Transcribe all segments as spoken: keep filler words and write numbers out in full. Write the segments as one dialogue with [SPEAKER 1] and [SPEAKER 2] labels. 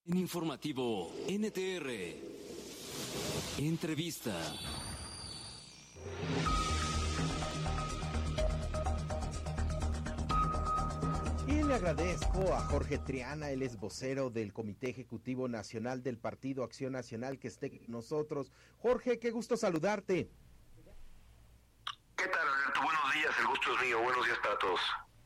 [SPEAKER 1] En informativo N T R. Entrevista.
[SPEAKER 2] Y le agradezco a Jorge Triana, él es vocero del Comité Ejecutivo Nacional del Partido Acción Nacional, que esté con nosotros. Jorge, qué gusto saludarte.
[SPEAKER 3] ¿Qué tal, Alberto? Buenos días, el gusto es mío. Buenos días para todos.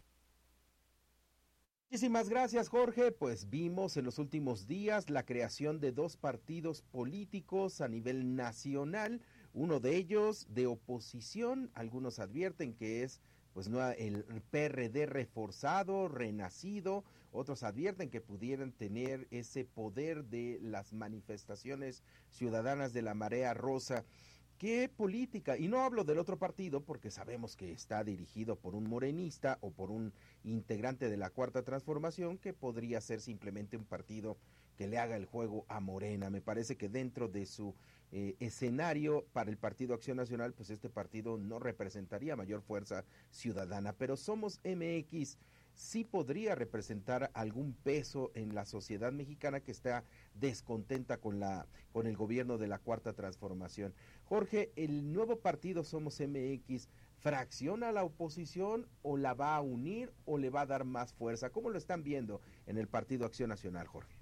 [SPEAKER 2] Muchísimas gracias, Jorge. Pues vimos en los últimos días la creación de dos partidos políticos a nivel nacional, uno de ellos de oposición. Algunos advierten que es pues no el P R D reforzado, renacido. Otros advierten que pudieran tener ese poder de las manifestaciones ciudadanas de la Marea Rosa. ¿Qué política? Y no hablo del otro partido porque sabemos que está dirigido por un morenista o por un integrante de la Cuarta Transformación, que podría ser simplemente un partido que le haga el juego a Morena. Me parece que dentro de su eh, escenario para el Partido Acción Nacional, pues este partido no representaría mayor fuerza ciudadana, pero Somos M X sí podría representar algún peso en la sociedad mexicana que está descontenta con la con el gobierno de la Cuarta Transformación. Jorge, ¿el nuevo partido Somos M X fracciona a la oposición o la va a unir o le va a dar más fuerza? ¿Cómo lo están viendo en el Partido Acción Nacional, Jorge?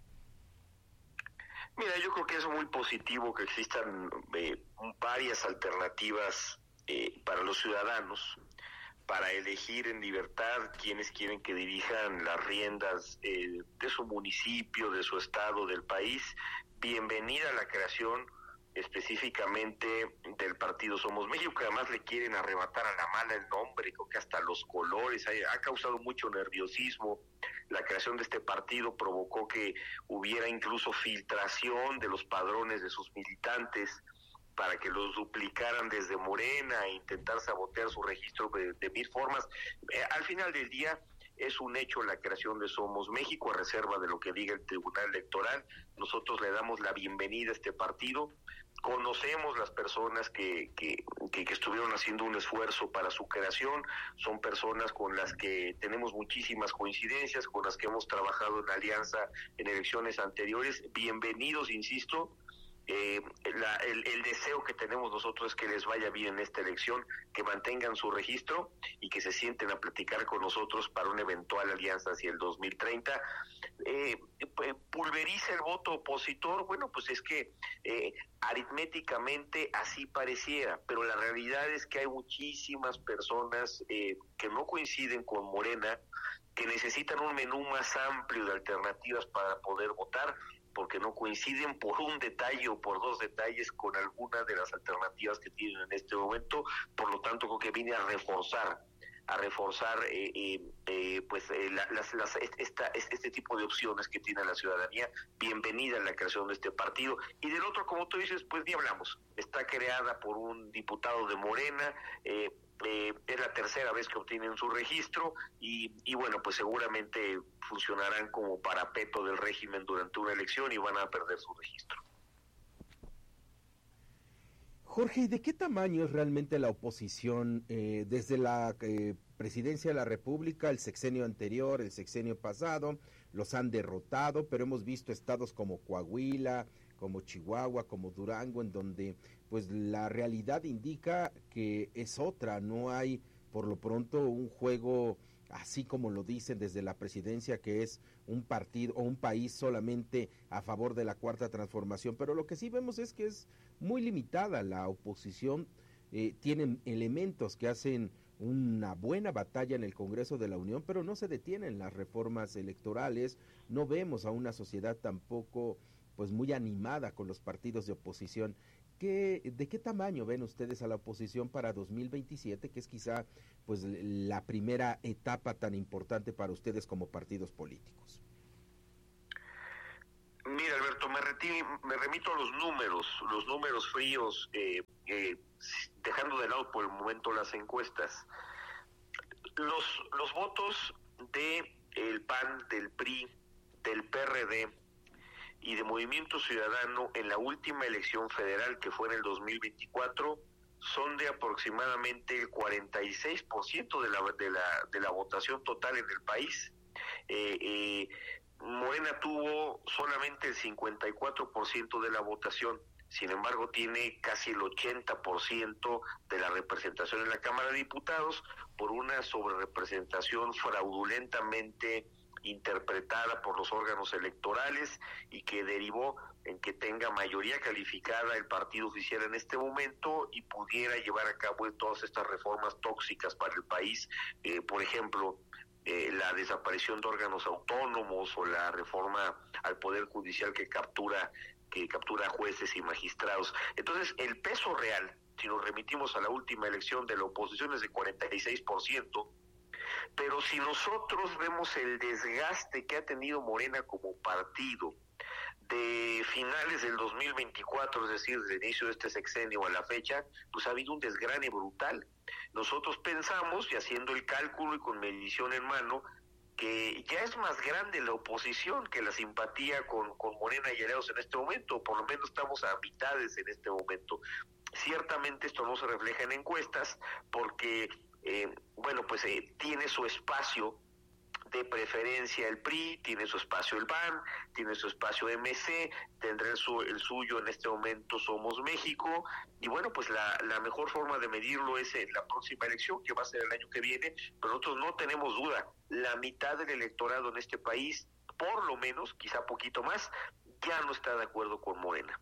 [SPEAKER 3] Mira, yo creo que es muy positivo que existan eh, varias alternativas eh, para los ciudadanos, para elegir en libertad quienes quieren que dirijan las riendas eh, de su municipio, de su estado, del país. Bienvenida a la creación específicamente del partido Somos México, que además le quieren arrebatar a la mala el nombre, creo que hasta los colores, ha, ha causado mucho nerviosismo. La creación de este partido provocó que hubiera incluso filtración de los padrones de sus militantes para que los duplicaran desde Morena e intentar sabotear su registro de, de mil formas. Eh, al final del día es un hecho la creación de Somos México, a reserva de lo que diga el Tribunal Electoral. Nosotros le damos la bienvenida a este partido. Conocemos las personas que, que, que, que estuvieron haciendo un esfuerzo para su creación, son personas con las que tenemos muchísimas coincidencias, con las que hemos trabajado en alianza en elecciones anteriores. Bienvenidos, insisto. Eh, la, el, el deseo que tenemos nosotros es que les vaya bien en esta elección, que mantengan su registro y que se sienten a platicar con nosotros para una eventual alianza hacia el dos mil treinta. Eh, pulveriza el voto opositor. Bueno, pues es que eh, aritméticamente así pareciera, pero la realidad es que hay muchísimas personas eh, que no coinciden con Morena, que necesitan un menú más amplio de alternativas para poder votar, porque no coinciden por un detalle o por dos detalles con alguna de las alternativas que tienen en este momento. Por lo tanto, creo que viene a reforzar, a reforzar eh, eh, eh, pues eh, la, las, las, esta, este tipo de opciones que tiene la ciudadanía. Bienvenida a la creación de este partido. Y del otro, como tú dices, pues ni hablamos. Está creada por un diputado de Morena, eh, Eh, es la tercera vez que obtienen su registro y, y bueno, pues seguramente funcionarán como parapeto del régimen durante una elección y van a perder su registro.
[SPEAKER 2] Jorge, ¿y de qué tamaño es realmente la oposición eh, desde la eh, presidencia de la República, el sexenio anterior, el sexenio pasado? Los han derrotado, pero hemos visto estados como Coahuila, como Chihuahua, como Durango, en donde pues la realidad indica que es otra, no hay por lo pronto un juego así como lo dicen desde la presidencia, que es un partido o un país solamente a favor de la Cuarta Transformación, pero lo que sí vemos es que es muy limitada la oposición. Eh, tienen elementos que hacen una buena batalla en el Congreso de la Unión, pero no se detienen las reformas electorales. No vemos a una sociedad tampoco pues muy animada con los partidos de oposición. ¿Qué, ¿De qué tamaño ven ustedes a la oposición para dos mil veintisiete, que es quizá pues la primera etapa tan importante para ustedes como partidos políticos?
[SPEAKER 3] Mira, Alberto, me, retiro, me remito a los números, los números fríos, eh, eh, dejando de lado por el momento las encuestas. Los, los votos de el P A N, del P R I, del P R D y de Movimiento Ciudadano en la última elección federal, que fue en el dos mil veinticuatro, son de aproximadamente el cuarenta y seis por ciento de la, de la, de la votación total en el país. Eh, eh, Morena tuvo solamente el cincuenta y cuatro por ciento de la votación, sin embargo tiene casi el ochenta por ciento de la representación en la Cámara de Diputados por una sobrerepresentación fraudulentamente interpretada por los órganos electorales y que derivó en que tenga mayoría calificada el partido oficial en este momento y pudiera llevar a cabo todas estas reformas tóxicas para el país, eh, por ejemplo, eh, la desaparición de órganos autónomos o la reforma al Poder Judicial que captura que captura jueces y magistrados. Entonces, el peso real, si nos remitimos a la última elección de la oposición, es de cuarenta y seis por ciento, pero si nosotros vemos el desgaste que ha tenido Morena como partido de finales del dos mil veinticuatro, es decir, desde el inicio de este sexenio a la fecha, pues ha habido un desgrane brutal. Nosotros pensamos, y haciendo el cálculo y con medición en mano, que ya es más grande la oposición que la simpatía con, con Morena y aliados en este momento, por lo menos estamos a mitades en este momento. Ciertamente esto no se refleja en encuestas porque, eh, bueno, pues eh, tiene su espacio de preferencia el P R I, tiene su espacio el P A N, tiene su espacio M C, tendrá el, su, el suyo en este momento Somos México, y bueno, pues la, la mejor forma de medirlo es en la próxima elección, que va a ser el año que viene, pero nosotros no tenemos duda, la mitad del electorado en este país, por lo menos, quizá poquito más, ya no está de acuerdo con Morena.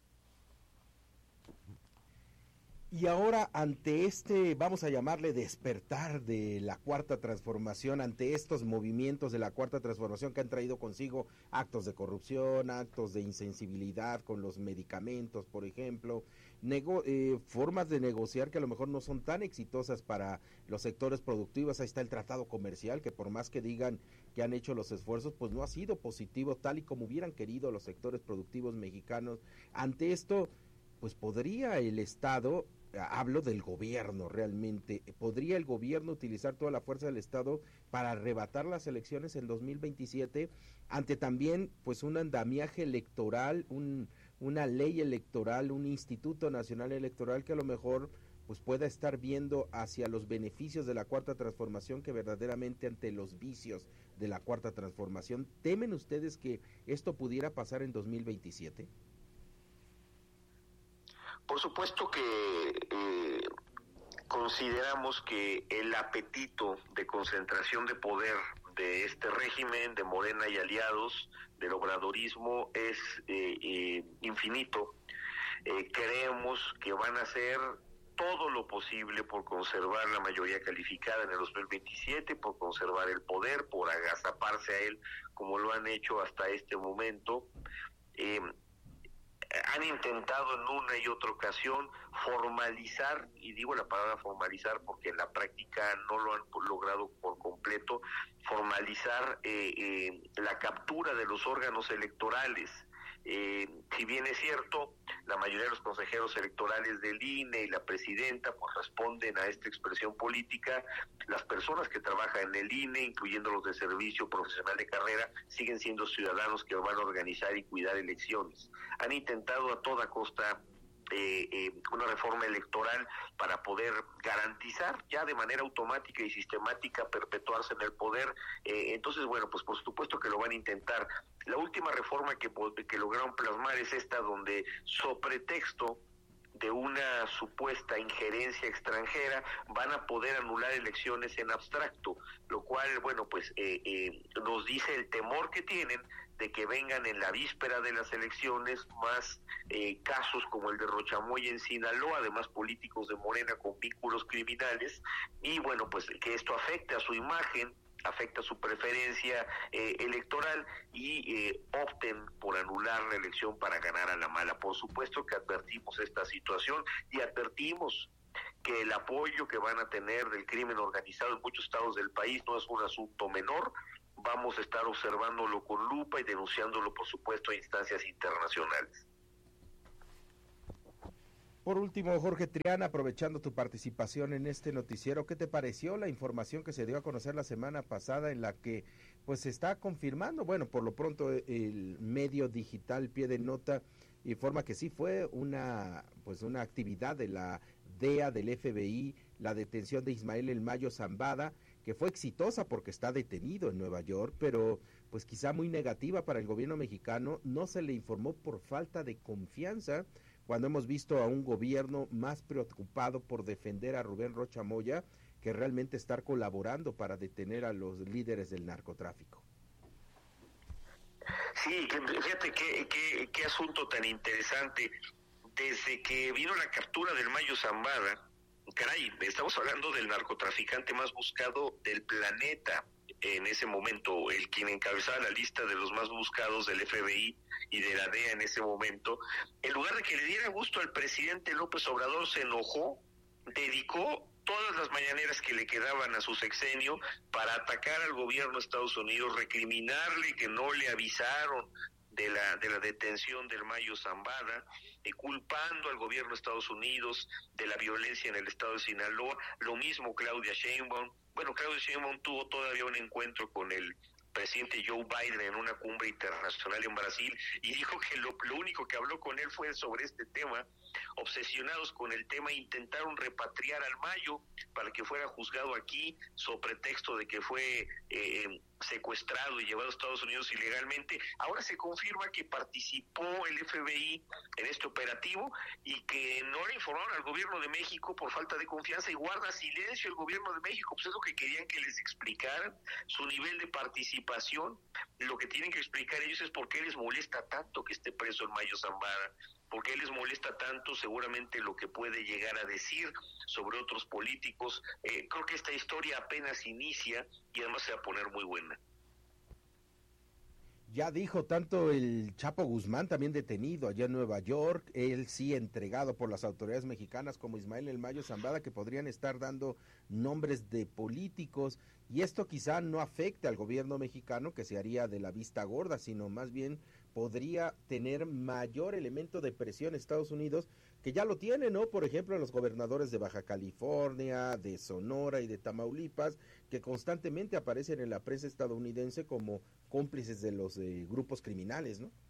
[SPEAKER 2] Y ahora, ante este, vamos a llamarle despertar de la Cuarta Transformación, ante estos movimientos de la Cuarta Transformación que han traído consigo actos de corrupción, actos de insensibilidad con los medicamentos, por ejemplo, nego, eh, formas de negociar que a lo mejor no son tan exitosas para los sectores productivos. Ahí está el tratado comercial, que por más que digan que han hecho los esfuerzos, pues no ha sido positivo tal y como hubieran querido los sectores productivos mexicanos. Ante esto, pues podría el Estado, hablo del gobierno realmente, ¿podría el gobierno utilizar toda la fuerza del Estado para arrebatar las elecciones en dos mil veintisiete ante también pues un andamiaje electoral, un, una ley electoral, un Instituto Nacional Electoral que a lo mejor pues pueda estar viendo hacia los beneficios de la Cuarta Transformación que verdaderamente ante los vicios de la Cuarta Transformación? ¿Temen ustedes que esto pudiera pasar en dos mil veintisiete?
[SPEAKER 3] Por supuesto que eh, consideramos que el apetito de concentración de poder de este régimen, de Morena y aliados, del obradorismo, es eh, eh, infinito. Eh, creemos que van a hacer todo lo posible por conservar la mayoría calificada en el dos mil veintisiete, por conservar el poder, por agazaparse a él como lo han hecho hasta este momento. Eh, han intentado en una y otra ocasión formalizar, y digo la palabra formalizar porque en la práctica no lo han logrado por completo, formalizar eh, eh, la captura de los órganos electorales. Eh, si bien es cierto, la mayoría de los consejeros electorales del I N E y la presidenta pues responden a esta expresión política, las personas que trabajan en el I N E, incluyendo los de servicio profesional de carrera, siguen siendo ciudadanos que van a organizar y cuidar elecciones. Han intentado a toda costa Eh, eh, una reforma electoral para poder garantizar ya de manera automática y sistemática perpetuarse en el poder. Eh, entonces, bueno, pues por supuesto que lo van a intentar. La última reforma que, que lograron plasmar es esta donde, so pretexto de una supuesta injerencia extranjera, van a poder anular elecciones en abstracto, lo cual, bueno, pues eh, eh, nos dice el temor que tienen de que vengan en la víspera de las elecciones más eh, casos como el de Rochamoy en Sinaloa, además políticos de Morena con vínculos criminales, y bueno, pues que esto afecte a su imagen, afecta su preferencia eh, electoral y eh, opten por anular la elección para ganar a la mala. Por supuesto que advertimos esta situación y advertimos que el apoyo que van a tener del crimen organizado en muchos estados del país no es un asunto menor. Vamos a estar observándolo con lupa y denunciándolo, por supuesto, a instancias internacionales.
[SPEAKER 2] Por último, Jorge Triana, aprovechando tu participación en este noticiero, ¿qué te pareció la información que se dio a conocer la semana pasada en la que pues se está confirmando, bueno, por lo pronto el medio digital Pie de Nota informa que sí fue una pues una actividad de la D E A, del F B I, la detención de Ismael El Mayo Zambada, que fue exitosa porque está detenido en Nueva York, pero pues quizá muy negativa para el gobierno mexicano. No se le informó por falta de confianza, cuando hemos visto a un gobierno más preocupado por defender a Rubén Rocha Moya que realmente estar colaborando para detener a los líderes del narcotráfico.
[SPEAKER 3] Sí, fíjate qué, qué, qué asunto tan interesante. Desde que vino la captura del Mayo Zambada, caray, estamos hablando del narcotraficante más buscado del planeta en ese momento, el quien encabezaba la lista de los más buscados del F B I y de la D E A en ese momento. En lugar de que le diera gusto al presidente López Obrador, se enojó, dedicó todas las mañaneras que le quedaban a su sexenio para atacar al gobierno de Estados Unidos, recriminarle que no le avisaron de la de la detención del Mayo Zambada, eh, culpando al gobierno de Estados Unidos de la violencia en el estado de Sinaloa. Lo mismo Claudia Sheinbaum. Bueno, Claudia Sheinbaum tuvo todavía un encuentro con el presidente Joe Biden en una cumbre internacional en Brasil y dijo que lo, lo único que habló con él fue sobre este tema. Obsesionados con el tema, intentaron repatriar al Mayo para que fuera juzgado aquí, sobre pretexto de que fue eh, secuestrado y llevado a Estados Unidos ilegalmente. Ahora se confirma que participó el F B I en este operativo y que no le informaron al gobierno de México por falta de confianza, y guarda silencio el gobierno de México. Pues es lo que querían que les explicaran, su nivel de participación. Lo que tienen que explicar ellos es por qué les molesta tanto que esté preso el Mayo Zambada, por qué les molesta tanto seguramente lo que puede llegar a decir sobre otros políticos. Eh, creo que esta historia apenas inicia y además se va a poner muy buena.
[SPEAKER 2] Ya dijo tanto el Chapo Guzmán, también detenido allá en Nueva York, él sí entregado por las autoridades mexicanas, como Ismael El Mayo Zambada, que podrían estar dando nombres de políticos, y esto quizá no afecte al gobierno mexicano, que se haría de la vista gorda, sino más bien podría tener mayor elemento de presión Estados Unidos, que ya lo tiene, ¿no? Por ejemplo, los gobernadores de Baja California, de Sonora y de Tamaulipas, que constantemente aparecen en la prensa estadounidense como cómplices de los eh, grupos criminales, ¿no?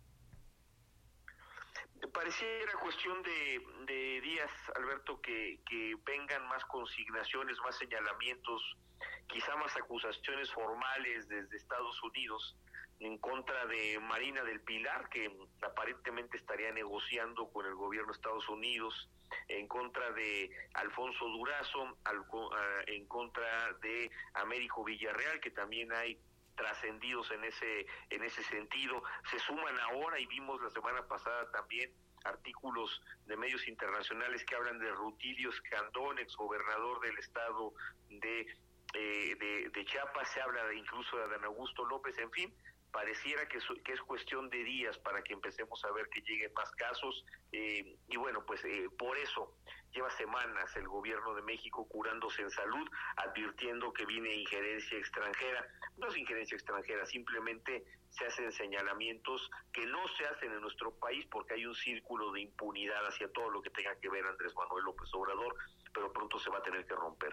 [SPEAKER 3] Pareciera cuestión de, de días, Alberto, que, que vengan más consignaciones, más señalamientos, quizá más acusaciones formales desde Estados Unidos en contra de Marina del Pilar, que aparentemente estaría negociando con el gobierno de Estados Unidos, en contra de Alfonso Durazo, al, en contra de Américo Villarreal, que también hay trascendidos en ese en ese sentido. Se suman ahora, y vimos la semana pasada también artículos de medios internacionales que hablan de Rutilio Escandón, exgobernador del estado de, eh, de, de Chiapas. Se habla de, incluso de Adán Augusto López. En fin, pareciera que, que es cuestión de días para que empecemos a ver que lleguen más casos, eh, y bueno, pues eh, por eso lleva semanas el gobierno de México curándose en salud, advirtiendo que viene injerencia extranjera. No es injerencia extranjera, simplemente se hacen señalamientos que no se hacen en nuestro país porque hay un círculo de impunidad hacia todo lo que tenga que ver Andrés Manuel López Obrador, pero pronto se va a tener que romper.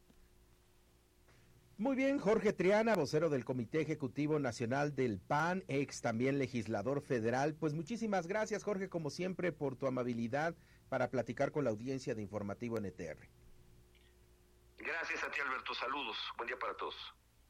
[SPEAKER 2] Muy bien, Jorge Triana, vocero del Comité Ejecutivo Nacional del P A N, ex también legislador federal. Pues muchísimas gracias, Jorge, como siempre, por tu amabilidad para platicar con la audiencia de Informativo N T R.
[SPEAKER 3] Gracias a ti, Alberto. Saludos. Buen día para todos.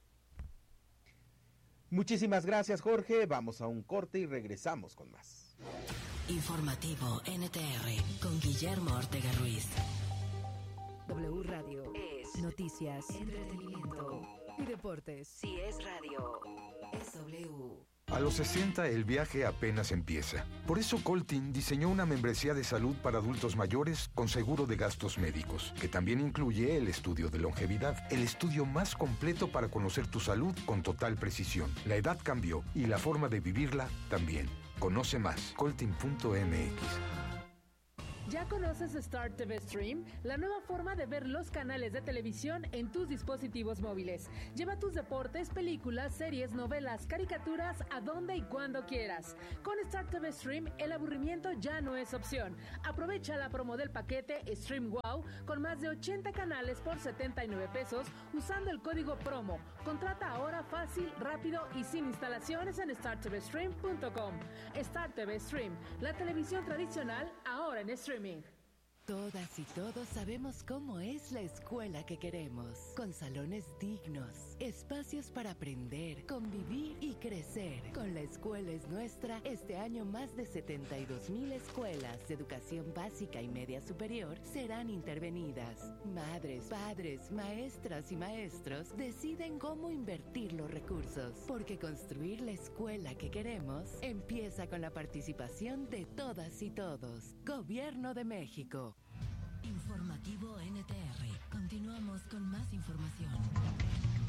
[SPEAKER 2] Muchísimas gracias, Jorge. Vamos a un corte y regresamos con más.
[SPEAKER 4] Informativo N T R con Guillermo Ortega Ruiz.
[SPEAKER 5] W Radio es noticias, entretenimiento y deportes.
[SPEAKER 4] Si es radio, es W.
[SPEAKER 6] A los sesenta el viaje apenas empieza. Por eso Coltin diseñó una membresía de salud para adultos mayores con seguro de gastos médicos, que también incluye el estudio de longevidad, el estudio más completo para conocer tu salud con total precisión. La edad cambió y la forma de vivirla también. Conoce más, coltin punto m x.
[SPEAKER 7] ¿Ya conoces Star T V Stream? La nueva forma de ver los canales de televisión en tus dispositivos móviles. Lleva tus deportes, películas, series, novelas, caricaturas a donde y cuando quieras. Con Star T V Stream, el aburrimiento ya no es opción. Aprovecha la promo del paquete Stream Wow con más de ochenta canales por setenta y nueve pesos usando el código promo. Contrata ahora fácil, rápido y sin instalaciones en star t v stream punto com. Star T V Stream, la televisión tradicional ahora en streaming.
[SPEAKER 4] Todas y todos sabemos cómo es la escuela que queremos, con salones dignos, espacios para aprender, convivir y crecer. Con La Escuela es Nuestra, este año más de setenta y dos mil escuelas de educación básica y media superior serán intervenidas. Madres, padres, maestras y maestros deciden cómo invertir los recursos, porque construir la escuela que queremos empieza con la participación de todas y todos. Gobierno de México.
[SPEAKER 8] Informativo N T R. Continuamos con más información.